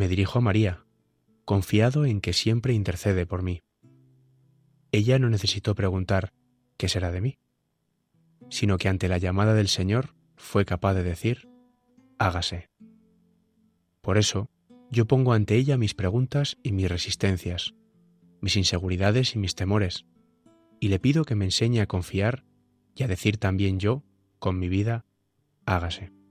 Me dirijo a María, confiado en que siempre intercede por mí. Ella no necesitó preguntar ¿qué será de mí?, sino que ante la llamada del Señor fue capaz de decir hágase. Por eso, yo pongo ante ella mis preguntas y mis resistencias, mis inseguridades y mis temores, y le pido que me enseñe a confiar y a decir también yo, con mi vida, hágase.